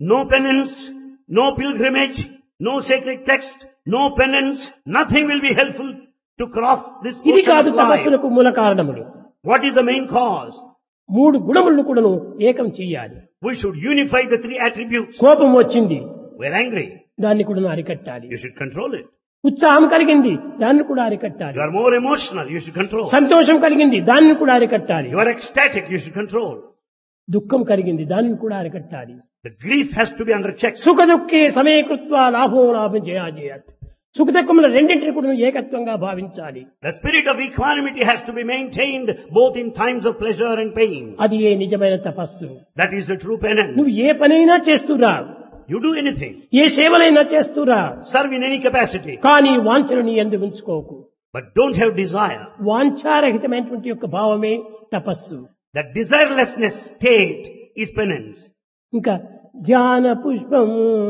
No penance, no pilgrimage, no sacred text, no penance, nothing will be helpful to cross this ఇది ocean కాదు of life. తపస్సులకు మూల కారణములు. What is the main cause? 3 గుణములను కూడాను ఏకం చెయ్యాలి. We should unify the 3 attributes. కోపం వచ్చింది, We're angry. దాన్ని కూడా అరికట్టాలి. You should control it. ఉత్సాహం కలిగింది, దాన్ని కూడా అరికట్టాలి. You are more emotional. You should control. సంతోషం కలిగింది, దాన్ని కూడా అరికట్టాలి. You are ecstatic. You should control. దుఃఖం కలిగింది, దాన్ని కూడా అరికట్టాలి. The grief has to be under check. సుఖ దుఃఖే సమయకృత్వ లాభం జయాజయత్. సుఖ దుఃఖముల రెండింటిని కూడా ఏకత్వంగా భావించాలి. The spirit of equanimity has to be maintained both in times of pleasure and pain. అది ఏ నిజమైన తపస్సు. That is the true penance. నువ్వు ఏ పనైనా చేస్తురా, You do anything. A సేవలైనా చేస్తురా, Serve in any capacity. కానీ వాంఛను నీ యందు ఉంచుకోకు. But don't have desire. వాంఛారహితమైనటువంటి యొక్క భావమే తపస్సు. That desirelessness state is penance. ఇంకా ధ్యాన పుష్పం,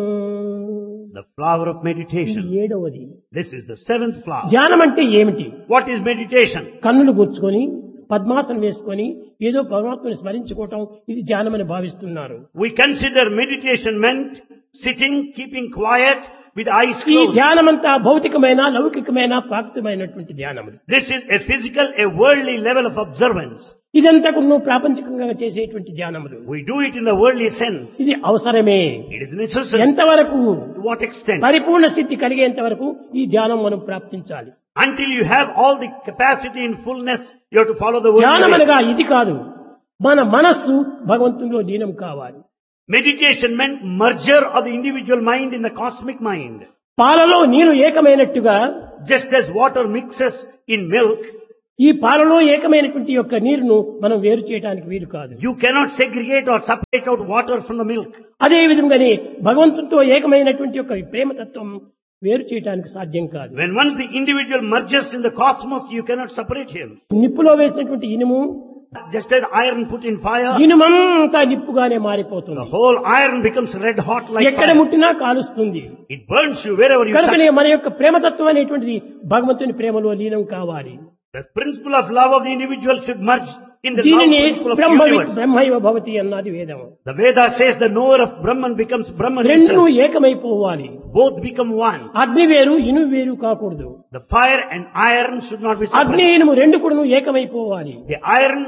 The flower of ఇది meditation. 7వది. This is the 7th flower. ధ్యానం అంటే ఏమిటి? What is meditation? కన్నులు కూర్చుకొని పద్మాసనం వేసుకొని ఏదో పరమాత్మని స్మరించుకోవటం, ఇది ధ్యానమని భావిస్తున్నారు. We consider meditation meant sitting, keeping quiet with eyes ఈ closed. ధ్యానమంతా భౌతికమైన లౌకికమైన ప్రాప్తమైనటువంటి ధ్యానములు. This is a physical, a worldly level of observance. ఇదంతా నువ్వు ప్రాపంచికంగా చేసేటువంటి ధ్యానములు. We do it in the worldly sense. ఇది అవసరమే. It is necessary. ఎంతవరకు? To what extent? పరిపూర్ణ స్థితి కలిగేంత వరకు ఈ ధ్యానం మనం ప్రాప్తించాలి. Until you have all the capacity in fullness, you have to follow the worldly ధ్యానం way. అనగా ఇది కాదు, మన మనస్సు భగవంతునిలో లీనం కావాలి. Meditation meant merger of the individual mind in the cosmic mind. పాలలో నీరు ఏకమైనట్టుగా Just as water mixes in milk, ఈ పాలలో ఏకమైనటువంటి యొక్క నీరును మనం వేరు చేయడానికి వీలు కాదు. you cannot segregate or separate out water from the milk. అదే విధంగానే భగవంతునితో ఏకమైనటువంటి యొక్క ప్రేమతత్వం వేరు చేయడానికి సాధ్యం కాదు. When once the individual merges in the cosmos, you cannot separate him. నిప్పులో వేసినటువంటి ఇనుము Just as iron put in fire, ఇనుమంతా నిప్పుగానే the మారిపోతుంది. whole iron becomes red hot like ఎక్కడ fire. ముట్టినా కాలుస్తుంది. It burns you wherever you కనుకనే touch. మన యొక్క ప్రేమతత్వం అనేటువంటిది భగవంతుని ప్రేమలో లీనం కావాలి. The principle of love of the individual should merge in the love దీనిని principle of the బ్రహ్మవిత్ universe. బ్రహ్మైవ భవతి అన్నది వేదం. The Veda says the knower of Brahman becomes Brahman రెండు himself. ఏకమైపోవాలి. Both become one. అగ్ని వేరు ఇనుము వేరు కాకూడదు. The fire and iron should not be అగ్ని separate. ఇనుము రెండు కూడా ఏకమైపోవాలి. The iron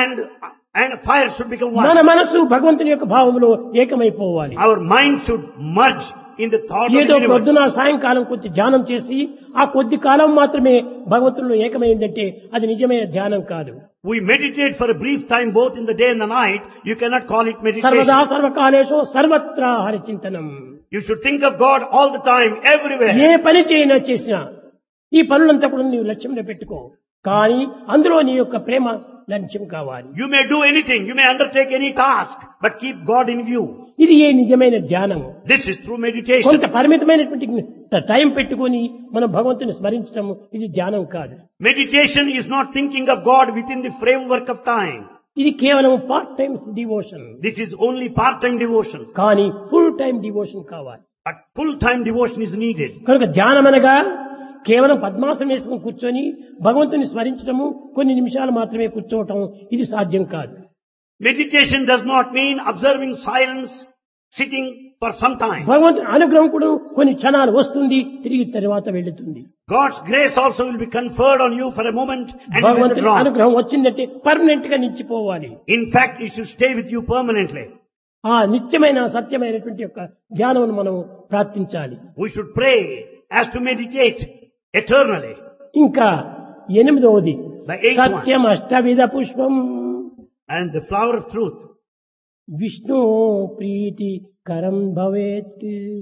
and fire should become మన one. మనస్సు భగవంతుని యొక్క భావంలో ఏకమైపోవాలి. Our mind should merge in the thought of ఏదో the universe. పొద్దున సాయంకాలం కొద్ది ధ్యానం చేసి ఆ కొద్ది కాలం మాత్రమే భగవంతునిలో ఏకమైందంటే అది నిజమైన ధ్యానం కాదు. We meditate for a brief time both in the day and the night. You cannot call it సర్వదా meditation. సర్వకాలేషు సర్వత్రా హరిచింతనం. You should think of God all the time, everywhere. ఏ పని చేసినా ఈ పనులంతా కూడా నీవు లక్ష్యంలో పెట్టుకో, కానీ అందులో నీ యొక్క ప్రేమ లక్ష్యం కావాలి. You may do anything, you may undertake any task, but keep God in view. ఇది ఏ నిజమైన ధ్యానము. This is true meditation. కొంత పరిమితమైనటువంటి టైం పెట్టుకొని మనం భగవంతుని స్మరించడం ఇది ధ్యానం కాదు. Meditation is not thinking of God within the framework of time. ఇది కేవలం part time devotion. This is only part-time devotion. కానీ ఫుల్ టైం డివోషన్ కావాలి. But full-time devotion is needed. కనుక ధ్యానం అనగా కేవలం పద్మాసనం వేసుకుని కూర్చొని భగవంతుని స్మరించడము, కొన్ని నిమిషాలు మాత్రమే కూర్చోవటం ఇది సాధ్యం కాదు. Meditation does not mean observing silence, sitting for some time. భగవంతుని అనుగ్రహం కూడా కొన్ని క్షణాలు వస్తుంది, తిరిగి తర్వాత వెళుతుంది. God's grace also will be conferred on you for a moment and will భగవంతుని withdraw. అనుగ్రహం వచ్చిందంటే పర్మనెంట్ గా నిలిచిపోవాలి. In fact, it should stay with you permanently. ఆ నిత్యమైన సత్యమైనటువంటి యొక్క ధ్యానం మనం ప్రార్థించాలి. We should pray as to meditate eternally. ఇంకా 8వది The 8th one. సత్యం అష్టవిధ పుష్పం And the flower of truth. Vishnu ప్రీతి కరం భవేత్.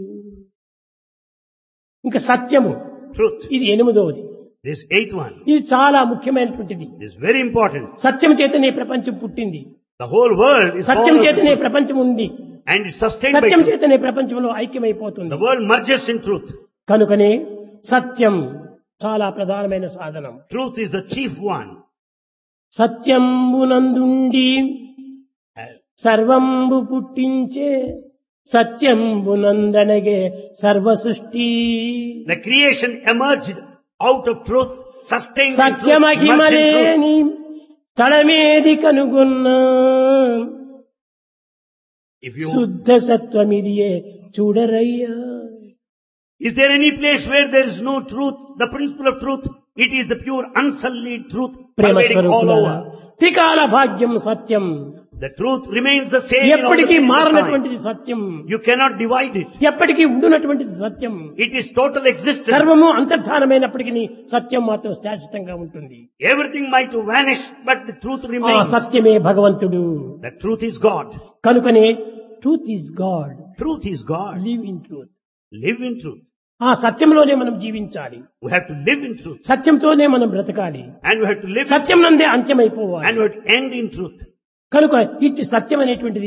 ఇంకా సత్యము Truth. ఇది 8వది. This 8th one ఇది చాలా ముఖ్యమైనటువంటిది. is very important. సత్యం చేతనే ప్రపంచం పుట్టింది, The whole world is Satyam formed of చేతనే truth. ప్రపంచం ఉంది, And it's sustained by Satyam truth. చేతనే ప్రపంచంలో ఐక్యమైపోతుంది. The world merges in truth. కనుకనే సత్యం చాలా ప్రధానమైన సాధనం. Truth is the chief one. సత్యంబునందుండి సర్వంబు పుట్టించే సత్యంబునందనగే సర్వ సృష్టి. The creation emerged out of truth, sustained in truth, merged in truth. సత్యమహిమలేని తళమేది కనుగొన్న If you, శుద్ధ సత్వమిదియే చూడరయ్యా. is there any place where there is no truth, the principle of truth? It is the pure unsullied truth Prema pervading all స్వరూపులారా, over. త్రికాల భాగ్యం సత్యం, The truth remains the same in all the ఎప్పటికీ phases of time. మారనటువంటిది Satyam, You cannot divide it. ఎప్పటికీ ఉండునటువంటిది సత్యం. It is total existence. సర్వము అంతర్ధానమైనప్పటికీ సత్యం మాత్రం శాశ్వతంగా ఉంటుంది. Everything might vanish, but the truth ఆ remains. సత్యమే భగవంతుడు. The truth is God. కనుకనే truth is God, Truth is God. Live in truth. Live in truth. ఆ సత్యంలోనే మనం జీవించాలి, We have to live in truth. సత్యంతోనే మనం బ్రతకాలి, And we have to live in Satyam truth. నందే And అంత్యమైపోవాలి. we have to end in truth. కనుక ఇట్టి సత్యం అనేటువంటిది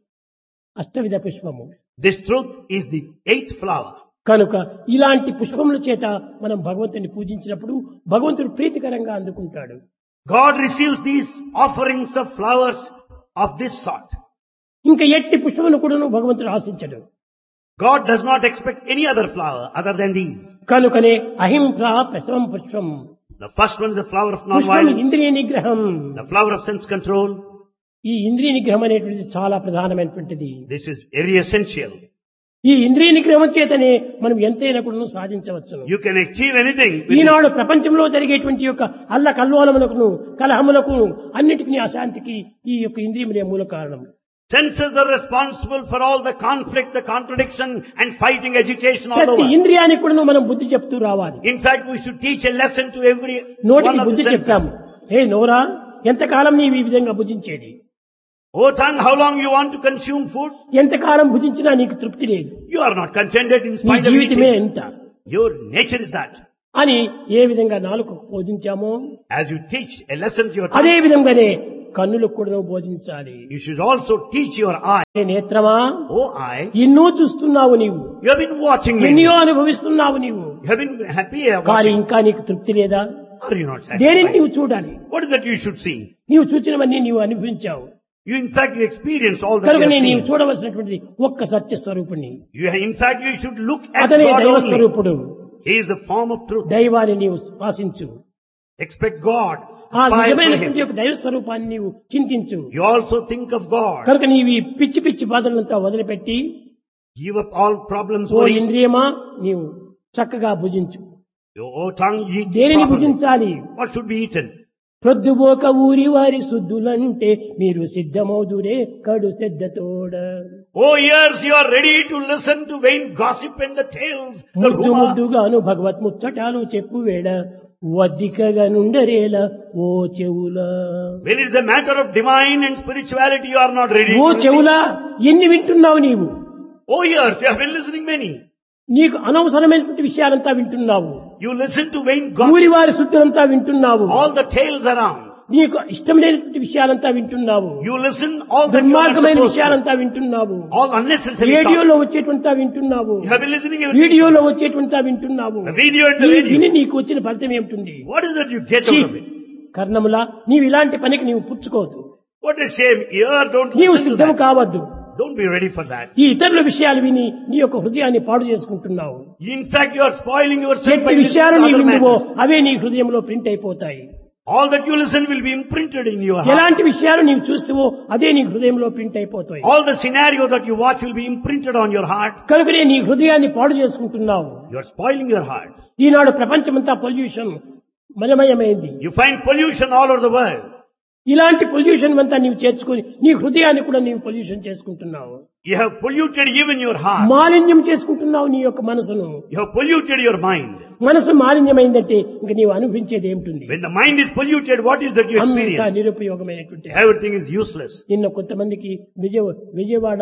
అష్టవిధ పుష్పము. This truth is the eighth flower. కనుక ఇలాంటి పుష్పముల చేత మనం భగవంతుని పూజించినప్పుడు భగవంతుడు ప్రీతికరంగా అందుకుంటాడు. God receives these offerings of flowers of this sort. ఇంకా ఎట్టి పుష్పమును కూడాను భగవంతుడు ఆశించడు. God does not expect any other flower other than these. కనుకనే అహింసా ప్రసవం పుష్పం, The first one is the flower of పుష్పం non-violence, ఇంద్రియ నిగ్రహం. the flower of sense control. ఈ ఇంద్రియ నిగ్రహం అనేటువంటిది చాలా ప్రధానమైనటువంటిది. This is very essential. ఈ ఇంద్రియ నిగ్రహం చేతనే మనం ఎంతైనా కూడా సాధించవచ్చును. You can achieve anything with Eenadu this. ప్రపంచంలో జరిగేటువంటి యొక్క అల్ల కల్లోలములకు కలహములకు అన్నిటికీ అశాంతికి ఈ యొక్క ఇంద్రియములే మూల కారణం. Senses are responsible for all the conflict, the contradiction and fighting, agitation all ప్రతి over. ఇంద్రియానికి కూడా మనం బుద్ధి చెప్తూ రావాలి. In fact, we should teach a lesson to every నోటికి one of బుద్ధి the చెప్తాము. senses. ఏ నోరా, ఎంతకాలం నీవు ఈ విధంగా భుజించేది? Oh tongue, how long you want to consume food? ఎంతకాలం భుజించినా నీకు తృప్తి లేదు, You are not contented in నీ spite of జీవితమే eating. ఎంత Your nature is that. అని ఏ విధంగా నాలుగు బోధించామో As you teach a lesson to your అదే tongue, విధంగానే కన్నులకు కూడా బోధించాలి. you should also teach your eye. A నేత్రమా, Oh eye, ఎన్నో చూస్తున్నావు నీవు, you have been watching me. ఎన్నో అనుభవిస్తున్నావు నీవు, You have been happy కానీ watching. ఇంకా నీకు తృప్తి లేదా? Are you not దేనిని satisfied? నీవు చూడాలి? What is that you should see? నీవు చూచినవన్నీ నీవు అనుభవించావు. You in fact you experience all that you కనుకనే have నీవు seen. చూడవలసినటువంటిది ఒక్క సత్య స్వరూపుణ్ణి. In fact you should look at అతనే God దైవ only. స్వరూపుడు. He is the form of truth. దైవాన్ని నీవు శ్వాసించు. Expect God. ఆ Aspire to నిజమైనటువంటి Him. యొక్క దైవ స్వరూపాన్ని నీవు చింతించు. You also think of God. కనుక నీవు ఈ పిచ్చి పిచ్చి బాధలంతా వదిలిపెట్టి Give up all problems, ఓ worries. ఇంద్రియమా నీవు చక్కగా భుజించు. Oh tongue, eat దేనిని properly. భుజించాలి? What should be eaten? ప్రొద్దుబోక ఊరి వారి శుద్ధులంటే మీరు సిద్ధమౌదురే కడు శ్రద్ధతోడ. Oh ears, you are ready to listen to vain gossip and the tales. The ముద్దు rumor. ముద్దుగాను భగవత్ ముచ్చటాలు చెప్పు వేళ వద్దికగా నుండరేలా ఓ చెవులా. When it is a matter of divine and spirituality, you are not ready oh to listen. చెవులా, ఎన్ని వింటున్నావు నీవు? Oh ears, you have been listening many. నీకు అనవసరమైనటువంటి విషయాలంతా వింటున్నావు. You listen to vain ఊరి gossip. వారి శుద్ధులంతా వింటున్నావు. All the tales around. నీకు ఇష్టం లేనటువంటి విషయాలంతా వింటున్నావు. You listen all that you are not దుర్మార్గమైన supposed to. విషయాలంతా వింటున్నావు. All unnecessary talk. రేడియోలో వచ్చేటువంటి వింటున్నావు. You have been listening everything. వీడియోలో వచ్చేటువంటి వింటున్నావు. The video and the ఈ radio. విని నీకు వచ్చిన ఫలితం ఏమిటి? What is that you get ఛీ, out of it? కర్ణములా, నీవు ఇలాంటి పనికి నీవు పుచ్చుకోవద్దు. What a shame. Ear, don't నీవు listen to సిద్ధం that. కావద్దు. Don't be ready for that. ఈ ఇతరుల విషయాలు విని నీ యొక్క హృదయాన్ని పాడు చేసుకుంటున్నావు. In fact, you are spoiling yourself ఎట్టి by listening విషయాలు to నీ other విందువో matters. అవే నీ హృదయంలో ప్రింట్ అయిపోతాయి. All that you listen will be imprinted in your heart. ఎలాంటి విషయాలు నీవు చూస్తావో అదే నీ హృదయంలో ప్రింట్ అయిపోతాయి. All the scenario that you watch will be imprinted on your heart. కనుకనే నీ హృదయాన్ని పాడు చేసుకుంటున్నావు. You are spoiling your heart. ఈనాడు ప్రపంచమంతా pollution మలమయమైంది. You find pollution all over the world. ఇలాంటి పొల్యూషన్ అంతా నీవు చేర్చుకొని నీ హృదయాన్ని కూడా నీవు పొల్యూషన్ చేసుకుంటున్నావు. You have polluted even your heart. మాలిన్యం చేసుకుంటున్నావు నీ యొక్క మనసును. You have polluted your mind. మనసు మాలిన్యమైందంటే ఇంక నీవు అనుభవించేది ఏమిటి? When the mind is polluted, what is that you అంతా experience? నిరుపయోగమైనటువంటి. Everything is useless. నిన్న కొంతమందికి విజయవాడ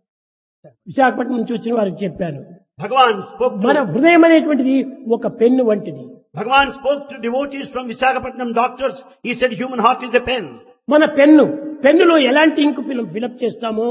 విశాఖపట్నం నుంచి వచ్చిన వారికి చెప్పాను, Bhagavan spoke మన to, హృదయం అనేటువంటిది ఒక పెన్ను వంటిది. Bhagavan spoke to devotees from Visakhapatnam doctors. He said human heart is a pen. మన పెన్నులో ఎలాంటి ఇంకు ఫిలప్ చేస్తామో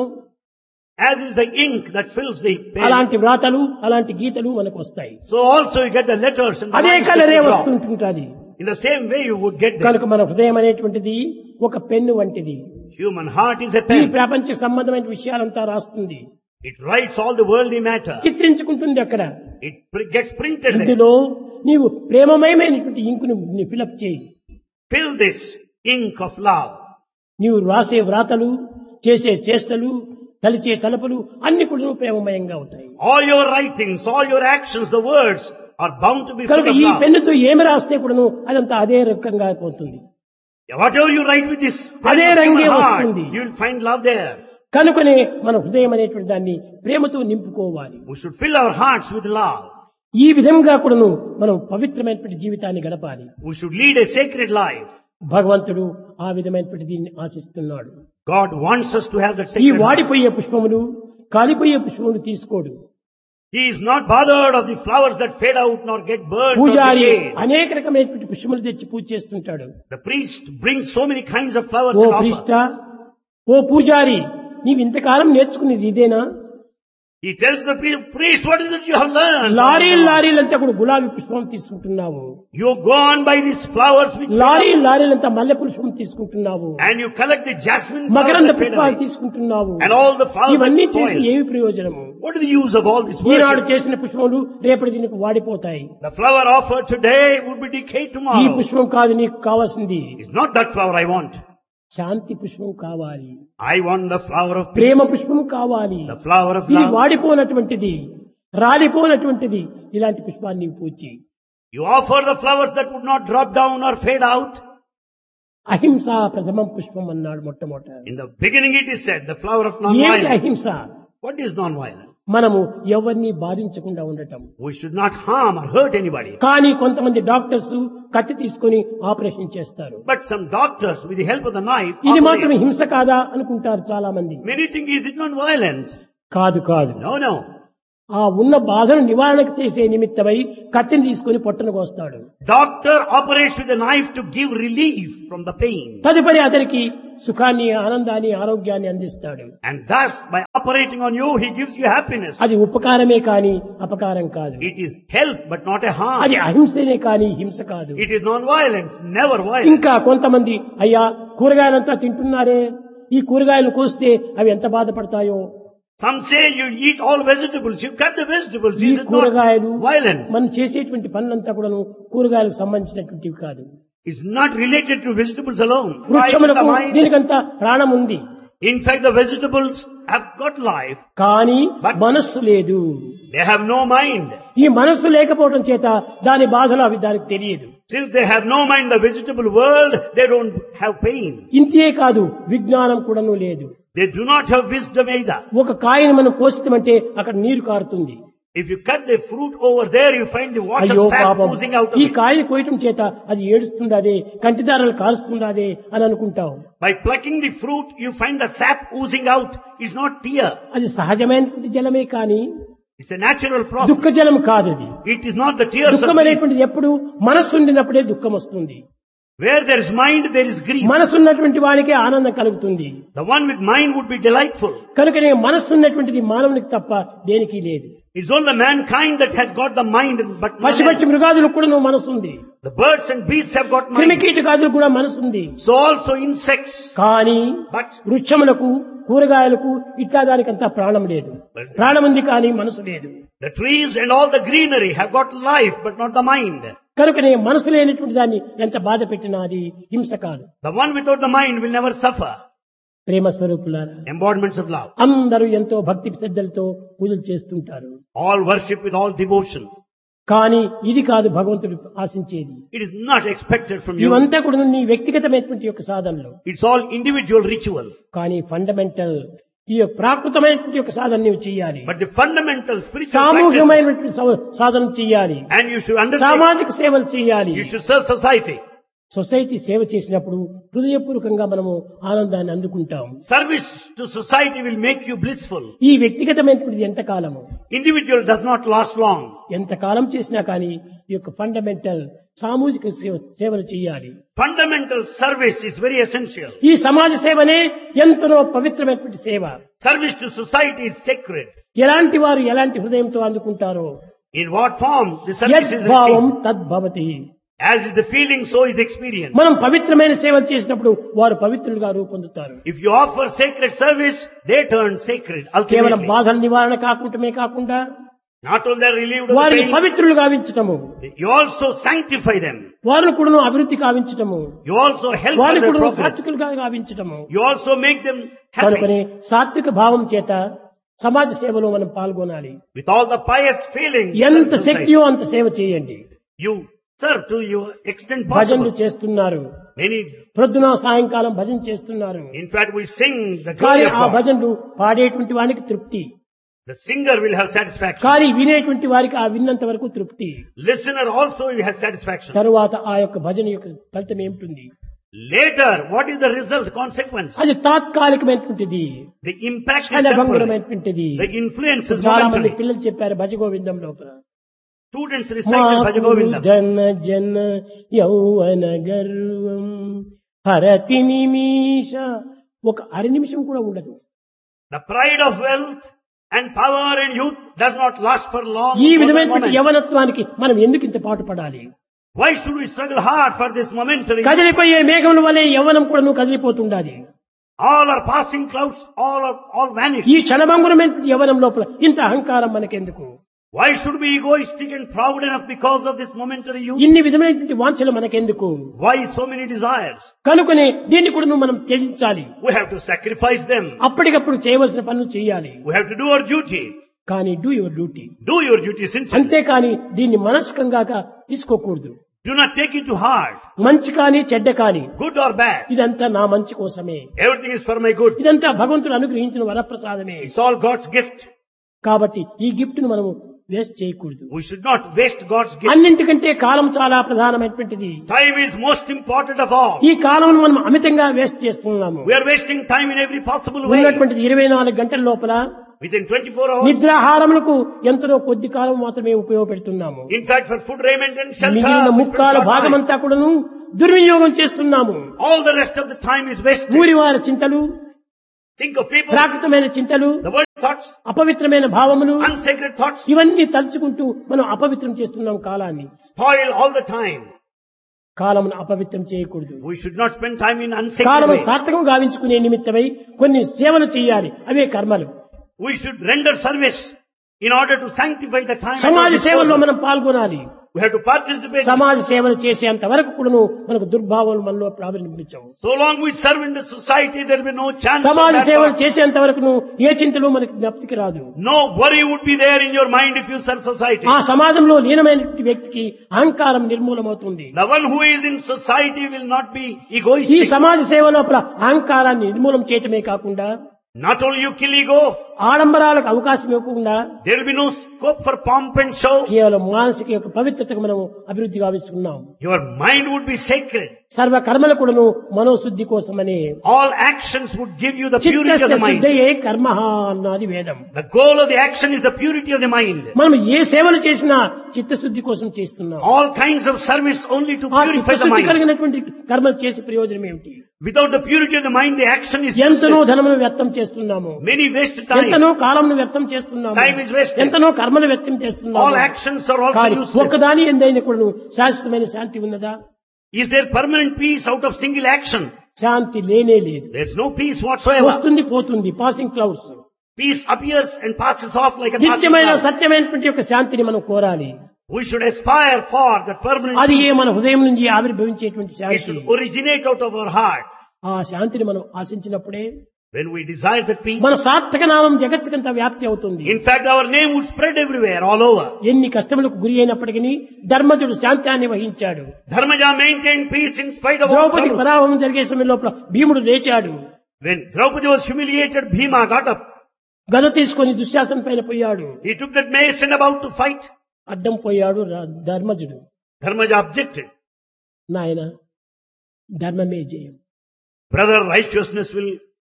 As is the ink that fills the pen. అలాంటి వ్రాతలు అలాంటి గీతలు మనకు వస్తాయి. So also you get the letters and the అదే lines కలరే that you draw. వస్తుంటుంటది. In the same way you would get కనుక them. మన హృదయం అనేటువంటిది ఒక పెన్ను వంటిది. Human heart is a ఈ pen. ప్రపంచ సంబంధమైన విషయాలంతా రాస్తుంది, It writes all the worldly matter. చిత్రించుకుంటుంది. అక్కడ It gets printed there. ఇందులో నీవు ప్రేమమయమైనటువంటి ఇంకును ఫిలప్ చేయి. Fill this ink of love. నీవు రాసే వ్రాతలు, చేసే చేష్టలు, తలిచే తలపులు అన్ని కూడా ప్రేమమయంగా ఉంటాయి. All your writings, all your actions, the words are bound to be full కనుక of ఈ love. పెన్నుతో ఏమి రాస్తే కూడాను అదంతా అదే రకంగా పోతుంది. Whatever you write with this అదే human రంగే heart, వస్తుంది. you will find love there. కనుకనే మన హృదయం అనేటువంటి దాన్ని ప్రేమతో నింపుకోవాలి. We should fill our hearts with love. ఈ విధంగా కూడాను మనం పవిత్రమైనటువంటి జీవితాన్ని గడపాలి. We should lead a sacred life. భగవంతుడు ఆ విధమైనటువంటి దీన్ని ఆశిస్తున్నాడు. God wants us to have that ఈ sacred life. వాడిపోయే పుష్పములు కాలిపోయే పుష్పములు తీసుకోడు. He is not bothered of the flowers that fade out nor get burned or పూజారి decayed. అనేక రకమైనటువంటి పుష్పములు తెచ్చి పూజ చేస్తుంటాడు. The priest brings so many kinds of flowers oh and offer. ప్రిష్ట, ఓ పూజారి, నీవు ఇంతకాలం నేర్చుకునేది ఇదేనా? He tells the priest, what is it you have learned? లారీలంతా కూడా గులాబీ పుష్పం తీసుకుంటున్నావు. You go on by these flowers which లారీలంతా మల్లె పుష్పం తీసుకుంటున్నావు. and you collect the jasmine flowers మకరంద that fade పుష్పాలు away. తీసుకుంటున్నావు. And all the flowers ఇవన్నీ that చేసి spoil. ఏమి ప్రయోజనము? What is the use of all this Eenadu worship? చేసిన పుష్పములు రేపటి దీనికి వాడిపోతాయి. The flower offered today would be decayed ఈ tomorrow. పుష్పం కాదు నీకు కావాల్సింది. It's not that flower I want. శాంతి పుష్పం కావాలి. I want the flower of Prema peace. పుష్పం కావాలి. The flower of ఇది love. వాడిపోనటువంటిది, రాలిపోనటువంటిది ఇలాంటి పుష్పాన్ని నీవు పూజ చేయి. You offer the flowers that would not drop down or fade out. అహింస ప్రథమం పుష్పం అన్నాడు మొట్టమొదట. In the beginning it is said, the flower of ఏమిటి non-violence. అహింస? What is non-violence? మనము ఎవరిని బాధించకుండా ఉండటం. We should not harm or hurt anybody. కానీ కొంతమంది డాక్టర్స్ కత్తి తీసుకొని ఆపరేషన్ చేస్తారు. But some doctors, with the help of the knife, ఇది operate. మాత్రం హింస కాదా అనుకుంటారు చాలా మంది. Many think, is it non-violence? కాదు కాదు. No, no. ఆ ఉన్న బాధను నివారణకు చేసే నిమిత్తమై కత్తిని తీసుకొని పొట్టను కోస్తాడు. Doctor operates with a knife to give relief from the pain. తదుపరి అతనికి సుఖాన్ని, ఆనందాన్ని, ఆరోగ్యాన్ని అందిస్తాడు. And thus, by operating on you, he gives you happiness. అది ఉపకారమే కాని అపకారం కాదు. It is help, but not a harm. అది అహింసనే కాని హింస కాదు. It is non-violence, never violence. ఇంకా కొంతమంది అయ్యా కూరగాయలంతా తింటున్నారే, ఈ కూరగాయలు కోస్తే అవి ఎంత బాధపడతాయో. Some say you eat all vegetables, you cut the vegetables. ఈ Is it కూరగాయలు not violence? మనం చేసేటువంటి పనులంతా కూడాను కూరగాయలకు సంబంధించినటువంటివి కాదు. It's not related to vegetables alone. Right in the వృక్షములకు mind. దీనికంతా ప్రాణం ఉంది. In fact, the vegetables have got life. కానీ But- మనస్సు లేదు. They have no mind. ఈ మనస్సు లేకపోవడం చేత దాని బాధలు అవి దానికి తెలియదు. Since they have no mind, the vegetable world, they don't have pain. ఇంతే కాదు, విజ్ఞానం కూడాను లేదు. They do not have wisdom either. ఒక కాయని మనం కోసిమంటే అక్కడ నీరు కారుతుంది. If you cut the fruit over there, you find the water అయ్యో sap పాపం, oozing out of ఈ it. కాయని కోయటం చేత అది ఏడుస్తుందాదే, కంటిదారాలు కారుస్తుందాదే అని అనుకుంటాం. By plucking the fruit, you find the sap oozing out. It's not tear. అది సహజమైనటువంటి జలమే కానీ It's a natural process. దుఃఖ జలం కాదు అది. It is not the tears of దుఃఖం grief. అనేటువంటిది ఎప్పుడు మనస్సు ఉండినప్పుడే దుఃఖం వస్తుంది. Where there is mind, there is grief. మనస్సు ఉన్నటువంటి వాడికే ఆనందం కలుగుతుంది. The one with mind would be delightful. కనుకనే మనస్సు ఉన్నటువంటిది మానవునికి తప్ప దేనికి లేదు. It's only mankind that has got the mind, but none పశుపక్షి else. మృగాదులకు కూడా మనసు ఉంది. The birds and beasts have got mind. క్రిమికీటకాదులకు కూడా మనసు ఉంది. So also insects. కానీ But వృక్షములకు, కూరగాయలకు ఇట్లా దానికంతా ప్రాణం లేదు. ప్రాణం ఉంది కానీ మనసు లేదు. the trees and all the greenery have got life, but not the mind. కనుకనే మనసు లేనటువంటి దాన్ని ఎంత బాధ పెట్టినా అది హింస కాదు. The one without the mind will never suffer. ప్రేమ స్వరూపులారా, Embodiments of love. అందరూ ఎంతో భక్తి శ్రద్ధలతో పూజలు చేస్తుంటారు. All worship with all devotion. కానీ ఇది కాదు భగవంతుడు ఆశించేది. It is not expected from you. ఇవంతా కూడా నీ వ్యక్తిగతమైనటువంటి యొక్క సాధనలు. It's all individual ritual. కానీ ఫండమెంటల్ ఈ యొక్క ప్రాకృతమైనటువంటి యొక్క సాధన నీవు చేయాలి. But the fundamental spiritual practices, సామూహికమైనటువంటి సాధన చేయాలి. and you should undertake, సామాజిక సేవలు చేయాలి. you should serve society. Society సేవ చేసినప్పుడు హృదయపూర్వకంగా మనము ఆనందాన్ని అందుకుంటాం. Service to society will make you blissful. ఈ వ్యక్తిగతమైనటువంటి ఎంతకాలము Individual does not last long. ఎంతకాలం చేసినా కానీ ఈ యొక్క ఫండమెంటల్ సామూహిక సేవలు చేయాలి. Fundamental service is very essential. ఈ సమాజ సేవనే ఎంతో పవిత్రమైనటువంటి సేవ. Service to society is sacred. ఎలాంటి వారు ఎలాంటి హృదయంతో అందుకుంటారో In what form the service is యద్భావం received. తద్భవతి. As is the feeling, so is the experience. మనం పవిత్రమైన సేవలు చేసినప్పుడు వారు పవిత్రులుగా రూపొందుతారు. If you offer sacred service, they turn sacred కేవలం ultimately. బాధల నివారణ కాకుండా Not only are relieved of the వారిని pain, పవిత్రులు గావించటము, you also sanctify them. వారిని కూడా అభివృద్ధి కావించటము, You also help for వారిని their కూడా progress. సాత్వికులుగా గావించటము. You also make them కనుకనే happy. సాత్విక భావం చేత సమాజ సేవలో మనం పాల్గొనాలి. With all the pious feelings, ఎంత శక్తియో అంత సేవ చేయండి. you serve to your extent భజనలు possible. చేస్తున్నారు, Many, ప్రొద్దున సాయంకాలం భజన చేస్తున్నారు. in fact, we sing the కానీ glory of ఆ God. భజనలు పాడేటువంటి వానికి తృప్తి, The singer will have satisfaction. కానీ వినేటువంటి వారికి ఆ విన్నంత వరకు తృప్తి. Listener also will have satisfaction. తరువాత ఆ యొక్క భజన యొక్క ఫలితం ఏమిటి? Later, what is the result, consequence? అది తాత్కాలికమైనటువంటిది, The impact is temporary. క్షణభంగురమైనటువంటిది. The influence is చాలా మంది momentary. పిల్లలు చెప్పారు భజగోవిందం లోపల, Students recited Bhajagovindam. ధన జన యౌవన గర్వం హరతి నిమిష. ఒక అర నిమిషం కూడా ఉండదు. The pride of wealth and power and youth does not last for long. ఈ for the విధమైనటువంటి moment. యవనత్వానికి మనం ఎందుకు ఇంత పాటు పడాలి? Why should we struggle hard for this momentary? కదిలిపోయే మేఘముల వలె యవ్వనం కూడా నువ్వు కదిలిపోతుండాలి. All are passing clouds, all vanish. ఈ క్షణభంగురమైన యవ్వనం లోపల ఇంత అహంకారం మనకెందుకు? Why should we be egoistic and proud enough because of this momentary youth? ఇన్ని విధమైనటువంటి వాంఛలు మనకెందుకు? Why so many desires? కనుకనే దీన్ని కూడా నువ్వు మనం త్యజించాలి. We have to sacrifice them. అప్పటికప్పుడు చేయవలసిన పనులు చేయాలి. We have to do our duty. కానీ do your duty. Do your duty sincerely. అంతేకాని దీన్ని మనస్కంగా తీసుకోకూడదు. Do not take it to heart. మంచి కాని చెడ్డ కాని Good or bad. ఇదంతా నా మంచి కోసమే, Everything is for my good. ఇదంతా భగవంతుడు అనుగ్రహించిన వరప్రసాదమే. It's all God's gift. కాబట్టి ఈ గిఫ్ట్ ను మనము వేస్ట్ చేయకూడదు. We should not waste God's gift. అన్నింటికంటే కాలం చాలా ప్రధానమైనటువంటిది. Time is most important of all. ఈ కాలం మనం అమితంగా వేస్ట్ చేస్తున్నాము. We are wasting time in every possible way. ఉన్నటువంటి 24 గంటల లోపల Within 24 hours. నిద్రాహారములకు ఎంతో కొద్ది కాలం మాత్రమే ఉపయోగపెడుతున్నాము. In fact, for food, raiment and shelter, మిగిలిన we spend ముక్కాల short time. భాగమంతా కూడాను దుర్వినియోగం చేస్తున్నాము. All the rest of the time is wasted. ఊరి వారి చింతలు, Think of people, ప్రాకృతమైన చింతలు, the world thoughts, అపవిత్రమైన భావములు, unsacred thoughts, ఇవన్నీ తలుచుకుంటూ మనం అపవిత్రం చేస్తున్నాం కాలాన్ని. spoil all the time. కాలమును అపవిత్రం చేయకూడదు. We should not spend time in unsacred కాలము way. సార్థకం గావించుకునే నిమిత్తమై కొన్ని సేవలు చేయాలి, అవే కర్మలు. We should render service in order to sanctify the time. at our సమాజ సేవల్లో disposal. మనం పాల్గొనాలి. We have to participate. సమాజ సేవలు చేసేంత వరకు కూడాను మనకు దుర్భావాలు మనలో ప్రారంభించవు. So long we serve in the society, there will be no chance. సమాజ of that సేవలు part. చేసేంత వరకు ఏ చింతలు మనకి జ్ఞప్తికి రాదు. No worry would be there in your mind if you serve society. ఆ సమాజంలో లీనమైనటువంటి వ్యక్తికి అహంకారం నిర్మూలమవుతుంది. The one who is in society will not be ఈ egoistic. సమాజ సేవ లోపల అహంకారాన్ని నిర్మూలం చేయటమే కాకుండా Not only you kill ego, ఆడంబరాలకు అవకాశం ఇవ్వకుండా there will be no scope for pomp and show. కేవలం మానసిక యొక్క పవిత్రతకు మనం అభివృద్ధి గావిస్తున్నాం. Your mind would be sacred. సర్వ కర్మల కూడాను మనోశుద్ధి కోసమని All actions would give you the purity of చిత్తస్య the mind. శుద్ధయే కర్మః అన్నది వేదం. The goal of the action is the purity of the mind. మనం ఏ సేవలు చేసినా చిత్తశుద్ధి కోసం చేస్తున్నాం. All kinds of service only to ఆ purify the చిత్తశుద్ధి mind. కలిగినటువంటి కర్మలు చేసే ప్రయోజనం ఏమిటి? Without the purity of the mind, the action is ఎంతనో useless. ధనమును వ్యర్థం చేస్తున్నాము, Many waste time. ఎంతనో కాలంను వ్యర్థం చేస్తున్నాము, Time is wasted. ఎంతనో కర్మను వ్యర్థం All చేస్తున్నాము. actions are also కానీ useless. ఒక్కదాని ఎందైనా కూడా శాశ్వతమైన శాంతి ఉన్నదా? Is there permanent peace out of single action? శాంతి లేనే లేదు. There's no peace whatsoever. వస్తుంది పోతుంది, passing clouds. Peace appears and passes off like a passing నిత్యమైన cloud. సత్యమైనటువంటి యొక్క శాంతిని మనం కోరాలి. We should aspire for that permanent అది ఏ peace. మన హృదయం నుంచి ఆవిర్భవించేటువంటి It Shanti. should originate out of our heart. ఆ శాంతిని మనం ఆశించినప్పుడే When we desire that peace, మన సార్థక నామం జగత్తుకంతా వ్యాప్తి అవుతుంది. in fact, our name would spread everywhere, all over. ఎన్ని కష్టములకు గురి అయినప్పటికీ ధర్మజుడు శాంతాన్ని వహించాడు. Dharmaja maintained peace in spite of all Draupadi trouble. పరాభవం జరిగే సమయం లోపల భీముడు లేచాడు. When Draupadi was humiliated, Bhima got up. గద తీసుకొని దుశ్శాసన పైన పోయాడు. He took that mace and about to fight. అడ్డం పోయాడు ధర్మజుడు. Dharmaja objected. నాయన ధర్మమే జయం. Brother, righteousness will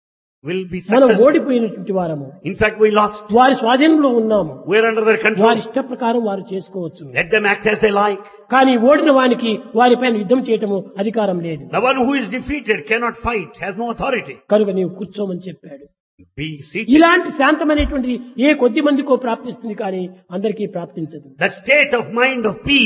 be మనం successful. ఓడిపోయినటువంటి వారము. In fact, we lost. వారి స్వాధీనంలో ఉన్నాము. We are under their వారి control. ఇష్ట ప్రకారం వారు చేసుకోవచ్చు. Let them act as they like. కానీ ఓడిన వానికి వారిపైన యుద్ధం చేయటము అధికారం లేదు. The one who is defeated cannot fight, has no authority. కనుక నీవు కూర్చోమని చెప్పాడు. Be seated. ఇలాంటి శాంతమైనటువంటి ఏ కొద్ది మందికో ప్రాప్తిస్తుంది కానీ అందరికీ ప్రాప్తించదు. That state of mind of peace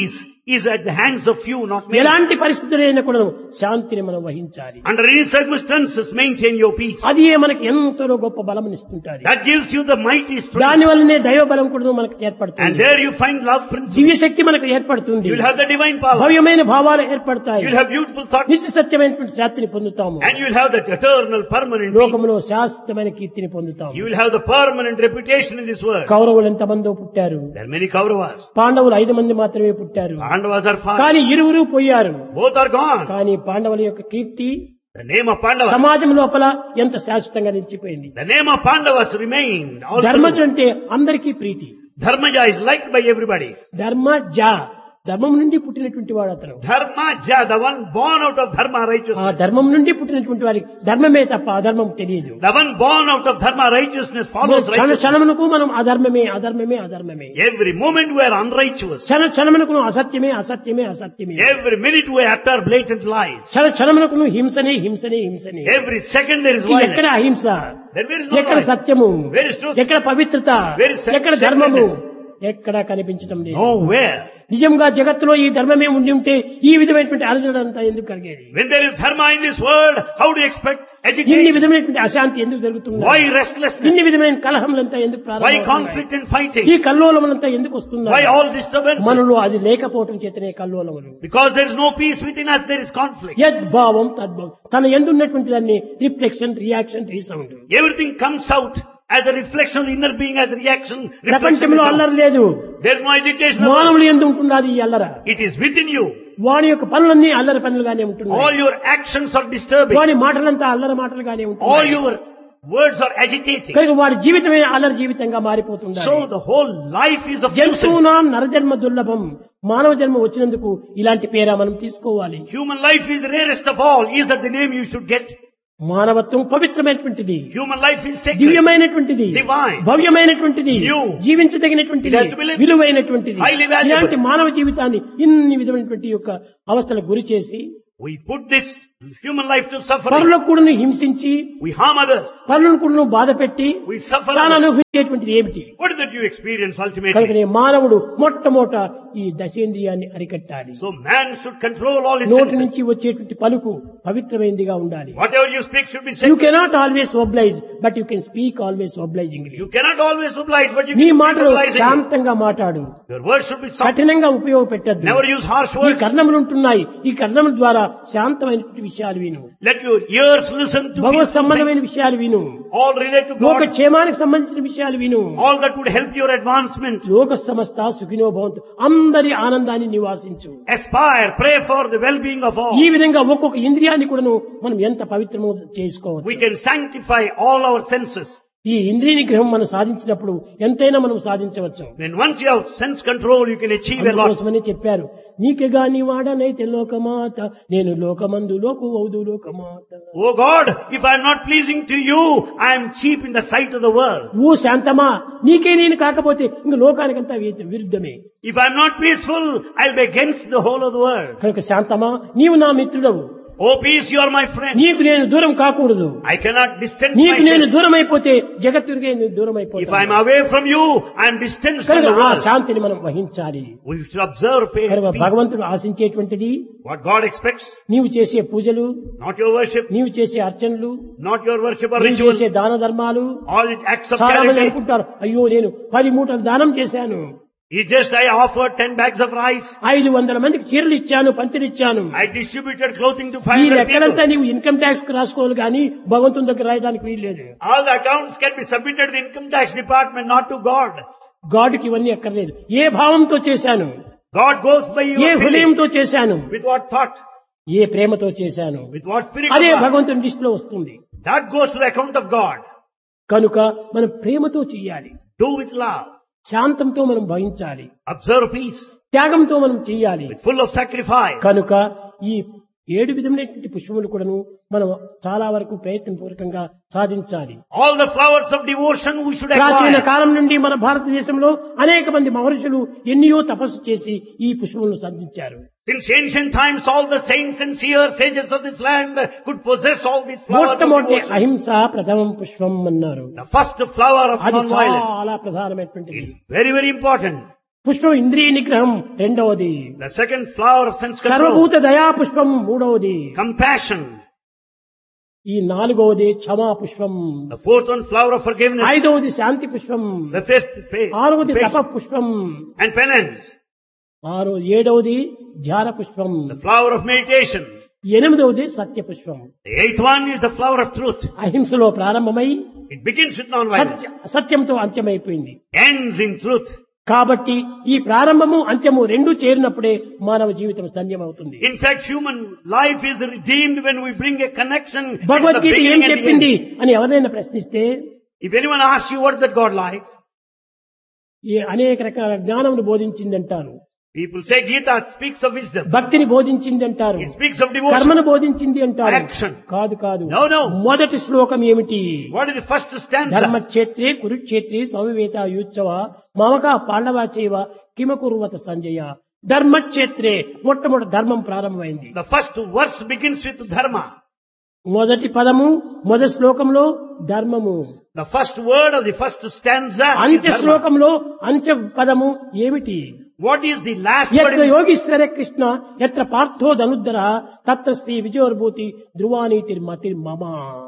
is at the hands of few, not many. ఎలాంటి పరిస్థితులైనా కూడా శాంతిని మనం వహించాలి. Under any circumstances, maintain your peace. అది మనకి ఎంతో గొప్ప బలమునిస్తుంటాది. That gives you the mighty strength. దాని వల్లనే దైవ బలం కూడా మనకు And ఏర్పడుతుంది. there you find love principle. దివ్య శక్తి మనకు ఏర్పడుతుంది. You will have the divine power. భవ్యమైన భావాలు ఏర్పడతాయి. You will have beautiful thoughts. నిత్య సత్యమైనటువంటి శాంతిని పొందుతాము. And you will have that eternal, permanent peace. లోకములో శాశ్వతమైన కీర్తిని పొందుతాము. You will have the permanent reputation in this world. కౌరవులు ఎంతమందో పుట్టారు. There are many Kauravas. పాండవులు 5 మంది మాత్రమే పుట్టారు. Pandavas are 5. కానీ ఇరువురు పోయారు. Both are gone. కానీ పాండవుల యొక్క కీర్తి The name of Pandavas. సమాజం లోపల ఎంత శాశ్వతంగా నిలిచిపోయింది. The name of Pandavas remained. all ధర్మజుడు through. అంటే అందరికీ ప్రీతి. Dharmaja is liked by everybody. Dharmaja ధర్మం నుండి పుట్టినటువంటి వాడు అతను. Dharmaja, the one born out of dharma ఆ righteousness. ధర్మం నుండి పుట్టినటువంటి వారికి ధర్మమే తప్ప అధర్మం తెలియదు. The one born out of dharma righteousness follows క్షణ righteousness. క్షణమునకు మనం అధర్మమే అధర్మమే అధర్మమే. Every moment we are unrighteous. క్షణ క్షణమునకు అసత్యమే అసత్యమే అసత్యమే. Every minute we utter blatant lies. క్షణ క్షణమునకు హింసనే హింసనే హింసనే. Every second there is ఎక్కడ violence. అహింస, Then where is no ఎక్కడ violence? సత్యము, Where is truth? ఎక్కడ పవిత్రత, Where is ఎక్కడ ధర్మము, sacredness? ఎక్కడా కనిపించడం లేదు. Nowhere. నిజంగా జగత్తులో ఈ ధర్మమే ఉండి ఉంటే ఈ విధమైనటువంటి అలజడి అంతా ఎందుకు కలిగేది? When there is dharma in this world, how do you expect ఇన్ని agitation? విధమైనటువంటి అశాంతి ఎందుకు జరుగుతుంది? Why restlessness? ఇన్ని విధమైన కలహములంతా ఎందుకు Why ప్రారంభమవుతున్నాయి? conflict and fighting? ఈ కల్లోలములంతా ఎందుకు Why వస్తున్నాయి? all disturbances? మనలో అది లేకపోవటం చేతనే కల్లోలములు. Because there is no peace within us, there is conflict. యద్భావం తద్భావం, తన ఎందున్నటువంటి దాన్ని reflection, reaction, resound. Everything comes out as a reflection of the inner being, as a reaction. reflection ప్రపంచంలో is అల్లరి out. లేదు. There is no agitation. మానవులు ఎందు ఉంటున్నది ఈ అల్లర. It is within you. వాని యొక్క పనులన్నీ అల్లరి పనులుగానే ఉంటున్నాయి. All your actions are disturbing. వాని మాటలంతా అల్లరి మాటలుగానే All ఉంటున్నాయి. your words are agitating. కనుక వారి జీవితమే అల్లరి జీవితంగా మారిపోతుంది. So the whole life is of nuisance. జంతువునాం నరజన్మ దుర్లభం. మానవ జన్మ వచ్చినందుకు ఇలాంటి పేరా మనం తీసుకోవాలి. Human life is the rarest of all. Is that the name you should get? మానవత్వం పవిత్రమైనటువంటిది, Human life is sacred. దివ్యమైనటువంటిది, Divine. భవ్యమైనటువంటిది, New. జీవించదగినటువంటిది, It has to be lived. విలువైనటువంటిది. Highly valuable. ఇలాంటి మానవ జీవితాన్ని ఇన్ని విధమైనటువంటి యొక్క అవస్థలకు గురి చేసి We put this human life to suffering. పరులకు కూడా హింసించి We harm others. పరులను కూడా బాధ పెట్టి We suffer తాను others. అనుభవించేటువంటిది ఏమిటి? What is that you experience ultimately? కనుకనే మానవుడు మొట్టమొదట ఈ దశేంద్రియాన్ని అరికట్టాలి. So man should control all his నోటి senses. నుంచి వచ్చేటువంటి పలుకు పవిత్రమైనదిగా ఉండాలి. Whatever you speak should be you sacred. Cannot always oblige, but you can speak always obligingly. You cannot always oblige, but you నీ can speak మాటలు obligingly. శాంతంగా మాట్లాడు, Your words should be soft. కఠినంగా ఉపయోగపెట్టద్దు. Never use harsh ఈ words. కర్ణములు ఉంటున్నాయి, ఈ కర్ణముల ద్వారా శాంతమైనటువంటి విషయాలు విను, Let your ears listen to Bhagwat peaceful సంబంధమైన things. విషయాలు విను, All relate to లోక God. క్షేమానికి సంబంధించిన విషయాలు విను. All that would help your advancement. లోక సమస్త సుఖినో భవంతు, అందరి ఆనందాన్ని నివాసించు. Aspire, pray for the well-being of all. ఈ విధంగా ఒక్కొక్క ఇంద్రియాన్ని కూడాను మనం ఎంత పవిత్రమో We చేసుకోవచ్చు. can sanctify all our senses. ఈ ఇంద్రియ నిగ్రహం మనం సాధించినప్పుడు ఎంతైనా మనం సాధించవచ్చు. When once you have sense control, you can achieve a lot. అందుకోసమని చెప్పారు, నీకుగా నీ వాడనైతే లోకమాత, నేను లోకమందు లోకు అవుదు లోకమాత. Oh God, if I am not pleasing to you, I am cheap in the sight of the world. ఓ శాంతమా, నీకే నేను కాకపోతే ఇంక లోకానికంతా విరుద్ధమే. If I am not peaceful, I will be against the whole of the world. కనుక శాంతమా, నీవు నా మిత్రుడవు, Oh peace, you are my friend. నీకు నేను దూరం కాకూడదు. I cannot distance నీకు నేను myself. దూరం అయిపోతే జగత్తుకే దూరం If I am అయిపోతాను. away from you, I am distanced from కనుక the ఆ world. శాంతిని మనం వహించాలి. We should observe కనుక peace. భగవంతుడు ఆశించేటువంటిది What God expects, నీవు చేసే పూజలు, not your worship, నీవు చేసే అర్చనలు, not your worship or నీవు ritual, చేసే దాన ధర్మాలు. all the acts of చాలా మంది charity. అనుకుంటారు, అయ్యో నేను 10 మూటలు దానం చేశాను, It's just I offered 10 bags of rice. 500 మందికి చీరలు ఇచ్చాను, పంచలు ఇచ్చాను. I distributed clothing to ఈ 500 లెక్కలంతా people. నీవు ఇన్కమ్ ట్యాక్స్ కు రాసుకోవాలి కానీ భగవంతుని దగ్గర రాయడానికి వీల్లేదు. All the accounts can be submitted to the income tax department, not to God. గాడ్కి ఇవన్నీ అక్కర్లేదు. ఏ భావంతో చేశాను, God goes by A your feeling. హృదయంతో చేశాను, With what thought? ఏ ప్రేమతో చేశాను, With what spirit అదే of God? భగవంతుని దృష్టిలో వస్తుంది. That goes to the account of God. కనుక మనం ప్రేమతో చెయ్యాలి, Do with love. శాంతంతో మనం భవించాలి, Observe peace. త్యాగంతో మనం చెయ్యాలి. Full of sacrifice. కనుక ఈ 7 విధములైనటువంటి పుష్పములు కూడాను మనం చాలా వరకు ప్రయత్నపూర్వకంగా సాధించాలి. All the flowers of devotion we should ప్రాచీన acquire. కాలం నుండి మన భారతదేశంలో అనేక మంది మహర్షులు ఎన్నో తపస్సు చేసి ఈ పుష్పములను సాధించారు. Since ancient times, all the saints and seers, sages of this land could possess all these flowers of మొట్టమొదటి devotion. అహింస ప్రథమం పుష్పం అన్నారు. The first flower of అది non-violence. చాలా ప్రధానమైనటువంటిది. It's very, very important. పుష్పం ఇంద్రియ నిగ్రహం రెండవది. The second flower of sense control. సర్వభూత దయా పుష్పం మూడవది. Compassion. ఈ నాలుగవది క్షమా పుష్పం. The fourth one, flower of forgiveness. ఐదవది శాంతి పుష్పం. The fifth, ఆరవది తప patience పుష్పం. and penance. ఏడవది ధ్యాన పుష్పం. The flower of meditation. ఎనిమిదవది సత్య పుష్పం. The eighth one is the flower of truth. అహింసలో ప్రారంభమై It begins with non-violence, సత్యంతో అంత్యమైపోయింది. ends in truth. కాబట్టి ఈ ప్రారంభము అంత్యము రెండు చేరినప్పుడే మానవ జీవితం ధన్యమవుతుంది. In fact, human life is redeemed when we bring a connection at the Bhagavad Gita ఏం beginning and the చెప్పింది end. అని ఎవరైనా ప్రశ్నిస్తే If anyone asks you what that God likes, ఈ అనేక రకాల జ్ఞానమును బోధించింది అంటారు. people say Gita speaks of wisdom. భక్తిని బోధించింది అంటారు. It speaks of devotion. కర్మను బోధించింది అంటారు. Action. కాదు కాదు. No, no. మొదటి శ్లోకం ఏమిటి? What is the first stanza? ధర్మక్షేత్రే కురుక్షేత్రే సమవేత యుత్సవ మమక పాండవాచైవ కిమకుర్వత Sanjaya. ధర్మక్షేత్రే మొట్టమొదటి ధర్మం ప్రారంభమైంది. The first verse begins with dharma. మొదటి పదము మొదటి శ్లోకంలో ధర్మము. The first word of the first stanza is అంత్య dharma. శ్లోకంలో అంత్య పదము ఏమిటి? What is the last word? ఎత్ర యోగీశ్వర కృష్ణ ఎత్ర పార్థో ధనుద్ధర తత్ర శ్రీ విజయోర్భూతి ధ్రువానీతిర్మతి మమ.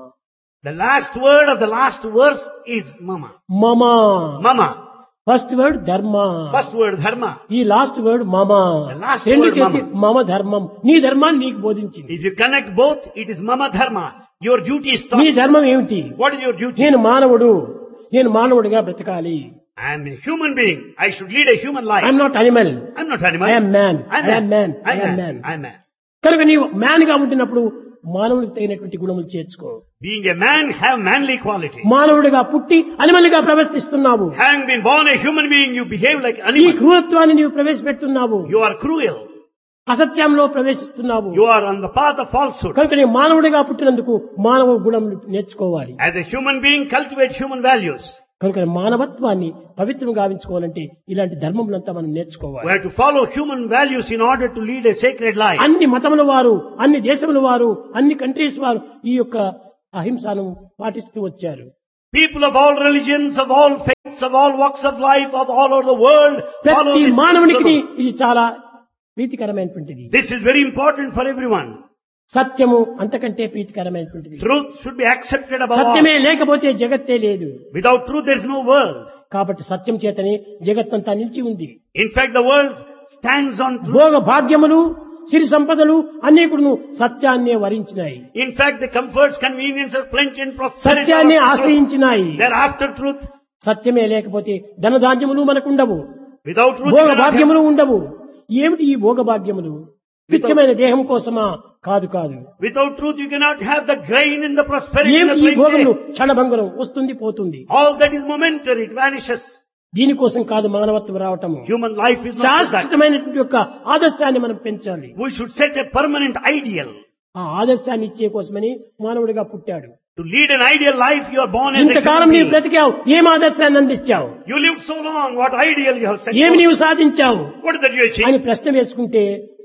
The last word of the last verse is mama. మమ. Mama. ఫస్ట్ వర్డ్ ధర్మ. First word dharma. ఈ లాస్ట్ వర్డ్ మమ. The last రెండు word చేతి mama. మమ ధర్మం. నీ ధర్మాన్ని నీకు బోధించింది. If you connect both, it is mama dharma. Your duty is నీ taught. ధర్మం ఏమిటి? What is your duty? నేను మానవుడు, నేను మానవుడిగా బ్రతకాలి. I am a human being. I should lead a human life. I'm not animal. I'm not animal. I am man. I'm I am man. I I'm am man. man. I'm man. కనుక నీవు man గా ఉంటున్నప్పుడు మానవుడికి తగినటువంటి గుణములు చేర్చుకో. Being a man, have manly quality. మానవుడిగా పుట్టి animal గా ప్రవర్తిస్తున్నావు. Having been born a human being, you behave like ఈ animal. క్రూరత్వాన్ని నీవు ప్రవేశపెడుతున్నావు. You are cruel. అసత్యంలో ప్రవేశిస్తున్నావు. You are on the path of falsehood. కనుక నీ మానవుడిగా పుట్టినందుకు మానవ గుణములు నేర్చుకోవాలి. As a human being, cultivate human values. కనుక మానవత్వాన్ని పవిత్రం గావించుకోవాలంటే ఇలాంటి ధర్మములంతా మనం నేర్చుకోవాలి. We have to follow human values in order to lead a sacred life. అన్ని మతముల వారు, అన్ని దేశముల వారు, అన్ని కంట్రీస్ వారు ఈ యొక్క అహింసను పాటిస్తూ వచ్చారు. People of all religions, of all faiths, of all walks of life, of all over the world follow ప్రతి this మానవునికి principle. ఇది చాలా ప్రీతికరమైనటువంటిది. This is very important for everyone. సత్యము అంతకంటే ప్రీతికరమైనటువంటిది. Truth should be accepted above all. సత్యమే లేకపోతే జగత్తే లేదు. Without truth, there is no world. కాబట్టి సత్యం చేతనే జగత్తంతా నిలిచి ఉంది. In fact, the world stands on truth. భోగ భాగ్యములు, సిరి సంపదలు అన్ని కూడా సత్యాన్నే వరించినాయి. In fact, the comforts, conveniences, plenty and prosperity సత్యాన్ని are after truth. ఆశ్రయించినాయి. They are after truth. సత్యమే లేకపోతే ధనధాన్యములు మనకుండవు, Without truth, Bhoga you cannot have- భాగ్యములు ఉండవు. ఏమిటి ఈ భోగ భాగ్యములు? పిచ్చమైన దేహం కోసమా? కాదు కాదు. Without truth, you cannot have the grain and the prosperity and ఏమిటి the ఈ భోగములు? plenty. క్షణభంగురం, వస్తుంది పోతుంది. All that is momentary, it vanishes. దీనికోసం కాదు మానవత్వం రావటము. Human life is not for that. శాశ్వతమైనటువంటి యొక్క ఆదర్శాన్ని మనం పెంచాలి. We should set a permanent ideal. ఆ ఆదర్శాన్ని ఇచ్చే కోసమని మానవుడిగా పుట్టాడు. To lead an ideal life, you are born as a ఇంతకాలం human నీవు being. బ్రతికావు, ఏం ఆదర్శాన్ని అందించావు? You lived so long, what ideal you have set ఏమి forth? నీవు సాధించావు What is that you achieved? అని ప్రశ్న వేసుకుంటే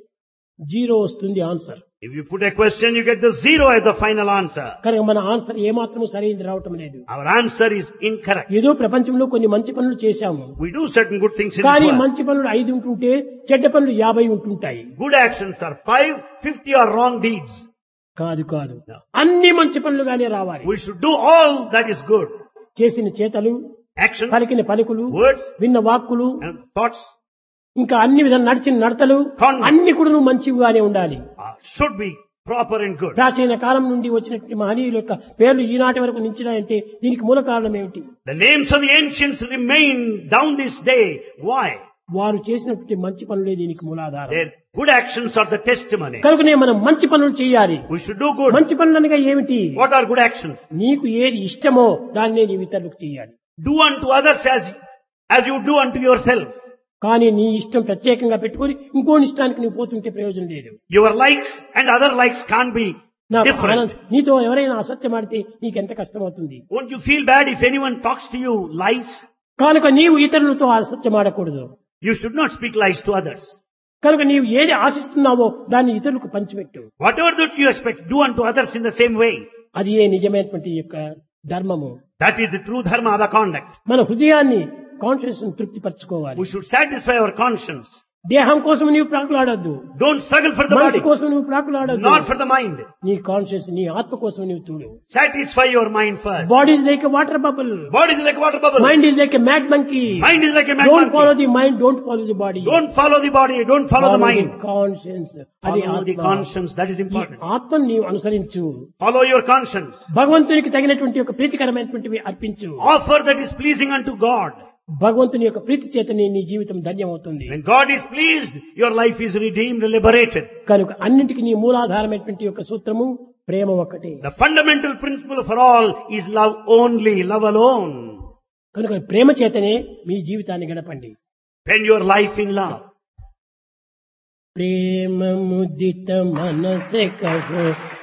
జీరో వస్తుంది answer. If you put a question, you get the zero as the final answer. కనుక మన answer ఏమాత్రం సరైనది రావటం లేదు. Our answer is incorrect. ఏదో ప్రపంచంలో కొన్ని మంచి పనులు చేశాము, We do certain good things in కానీ this world. మంచి పనులు 5 ఉంటుంటే చెడ్డ పనులు 50 ఉంటుంటాయి. Good actions are 5, 50 are wrong deeds. కాదు కాదు, అన్ని మంచి పనులుగానే రావాలి. We should do all that is good. చేసిన చేతలు, Actions, పలికిన పలుకులు, words, విన్న వాక్కులు, and thoughts ఇంకా అన్ని విధాలు నడిచిన నడతలు Conduct. అన్ని కూడా మంచిగానే ఉండాలి. should be proper and good. ప్రాచీన కాలం నుండి వచ్చినటువంటి మహనీయుల యొక్క పేర్లు ఈనాటి వరకు నిలిచినాయంటే దీనికి మూల కారణం ఏమిటి? The names of the ancients remain down this day. Why? వారు చేసినటువంటి మంచి పనులే దీనికి మూలాధారం. Their good actions are the testimony. కనుకనే మనం మంచి పనులు చేయాలి. We should do good. మంచి పనులు అనగా ఏమిటి? What are good actions? నీకు ఏది ఇష్టమో దాన్నే నీవు ఇతరులకు చేయాలి. Do unto others as you do unto yourself. కానీ నీ ఇష్టం ప్రత్యేకంగా పెట్టుకొని ఇంకోని ఇష్టానికి నువ్వు పోతుంటే ప్రయోజనం లేదు. Your likes and other likes can't be నాకు different. నీతో ఎవరైనా అసత్యం ఆడితే నీకెంత కష్టం అవుతుంది. Won't you feel bad if anyone talks to you lies? కనుక నీవు ఇతరులతో అసత్యం ఆడకూడదు. You should not speak lies to others. కనుక నీవు ఏది ఆశిస్తున్నావో దాన్ని ఇతరులకు పంచిపెట్టు. Whatever that you expect, do unto others in the same way. అది ఏ నిజమైనటువంటి యొక్క ధర్మము. That is the true dharma, the conduct. మన హృదయాన్ని కాన్షియస్ తృప్తి పరచుకోవాలి. We should satisfy our conscience. దేహం కోసం నీవు ప్రాకులాడద్దు, Don't struggle for the మనసు body, కోసం నువ్వు ప్రాకులాడద్దు, not for the mind. నీ కాన్షియస్ నీ ఆత్మ కోసం నీవు చూడు. Satisfy your mind first. Body is like a water bubble, Body is like a water bubble. Mind is like a mad monkey. Mind is like a mad don't follow monkey. The mind, don't follow the body, Don't follow the body, don't follow the mind. Conscience. అది Follow the ఆత్మ. conscience, that is ఈ important. ఆత్మను నీవు అనుసరించు, Follow your conscience. భగవంతునికి తగినటువంటి ఒక ప్రీతికరమైనటువంటివి అర్పించు. Offer that is pleasing unto God. భగవంతుని యొక్క ప్రీతి చేతనే నీ జీవితం ధన్యమవుతుంది. When God is pleased, your life is redeemed, liberated. కనుక అన్నింటికి నీ మూలాధారమైనటువంటి యొక్క సూత్రము ప్రేమ ఒక్కటే. The fundamental principle for all is love only, love alone. కనుక ప్రేమ చేతనే మీ జీవితాన్ని గడపండి. Spend your life in love. ప్రేమ ముదిత మనసే కహో